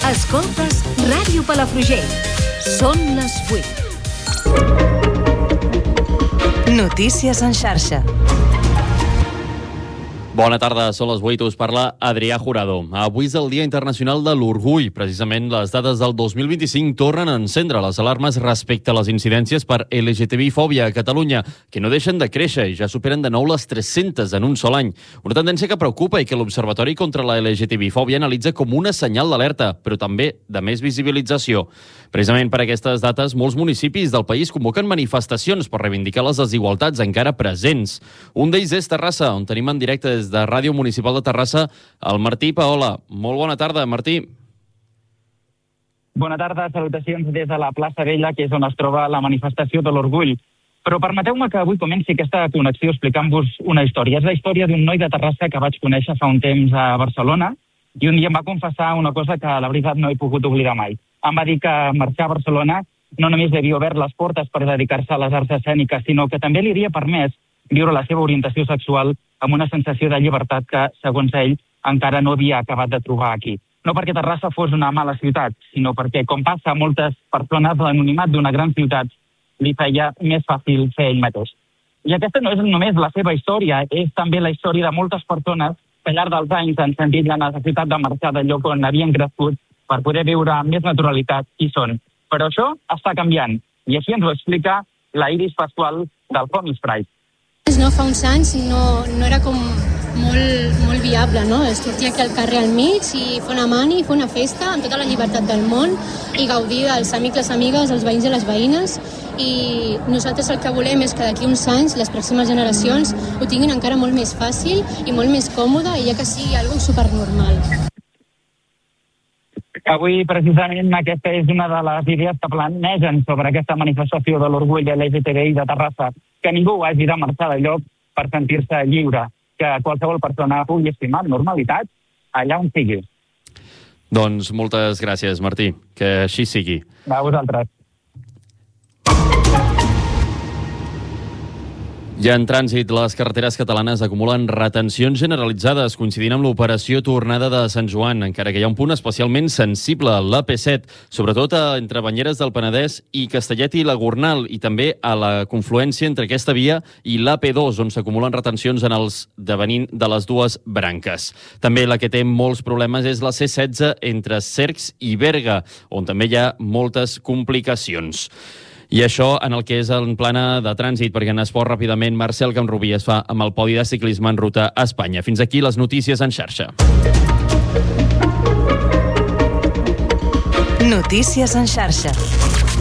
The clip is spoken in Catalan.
Escoltes Ràdio Palafrugell. Són les 8. Notícies en xarxa. Bona tarda, són les 8, us parla Adrià Jurado. Avui és el Dia Internacional de l'Orgull. Precisament les dades del 2025 tornen a encendre les alarmes respecte a les incidències per LGTBI-fòbia a Catalunya, que no deixen de créixer i ja superen de nou les 300 en un sol any. Una tendència que preocupa i que l'Observatori contra la LGTBI-fòbia analitza com una senyal d'alerta, però també de més visibilització. Precisament per aquestes dates, molts municipis del país convoquen manifestacions per reivindicar les desigualtats encara presents. Un d'ells és Terrassa, on tenim en directe des de Ràdio Municipal de Terrassa el Martí Paola. Molt bona tarda, Martí. Bona tarda, salutacions des de la plaça Vella, que és on es troba la manifestació de l'Orgull. Però permeteu-me que avui comenci aquesta connexió explicant-vos una història. És la història d'un noi de Terrassa que vaig conèixer fa un temps a Barcelona i un dia em va confessar una cosa que la veritat no he pogut oblidar mai. Em va dir que marxar a Barcelona no només li havia obert les portes per dedicar-se a les arts escèniques, sinó que també li havia permès viure la seva orientació sexual amb una sensació de llibertat que, segons ell, encara no havia acabat de trobar aquí. No perquè Terrassa fos una mala ciutat, sinó perquè, com passa a moltes persones, l'anonimat d'una gran ciutat li feia més fàcil ser ell mateix. I aquesta no és només la seva història, és també la història de moltes persones que al llarg dels anys han sentit la necessitat de marxar del lloc on havien crescut per poder viure amb més naturalitat qui són. Però això està canviant, i així ens ho explica la Iris Pasqual del Comics Pride. No, fa uns anys no era com molt viable, no? Sortir aquí al carrer al mig i fer una mani, fer una festa amb tota la llibertat del món i gaudir dels amics, les amigues, els veïns i les veïnes. I nosaltres el que volem és que d'aquí uns anys les pròximes generacions ho tinguin encara molt més fàcil i molt més còmode i ja que sigui algo supernormal. Avui, precisament, aquesta és una de les idees que planegen sobre aquesta manifestació de l'orgull LGTBI de Terrassa, que ningú hagi de marxar de lloc per sentir-se lliure, que qualsevol persona pugui estimar normalitat allà on sigui. Doncs moltes gràcies, Martí. Que així sigui. A vosaltres. Ja en trànsit, les carreteres catalanes acumulen retencions generalitzades coincidint amb l'operació tornada de Sant Joan, encara que hi ha un punt especialment sensible, l'AP7, sobretot entre Banyeres del Penedès i Castellet i la Gornal, i també a la confluència entre aquesta via i l'AP2, on s'acumulen retencions en els devenint de les dues branques. També la que té molts problemes és la C16 entre Cercs i Berga, on també hi ha moltes complicacions. I això en el que és en plana de trànsit, perquè en esport ràpidament Marcel Camprubí es fa amb el podi de ciclisme en ruta a Espanya. Fins aquí les notícies en xarxa. Notícies en xarxa.